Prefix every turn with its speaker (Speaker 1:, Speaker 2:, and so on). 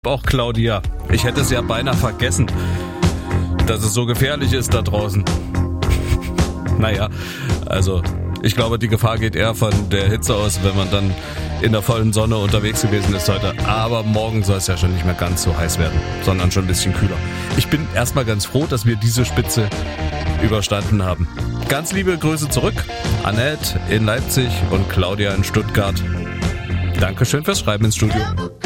Speaker 1: Auch Claudia, ich hätte es ja beinahe vergessen, dass es so gefährlich ist da draußen. Naja, also ich glaube, die Gefahr geht eher von der Hitze aus, wenn man dann in der vollen Sonne unterwegs gewesen ist heute. Aber morgen soll es ja schon nicht mehr ganz so heiß werden, sondern schon ein bisschen kühler. Ich bin erstmal ganz froh, dass wir diese Spitze überstanden haben. Ganz liebe Grüße zurück, Annette in Leipzig und Claudia in Stuttgart. Dankeschön fürs Schreiben ins Studio.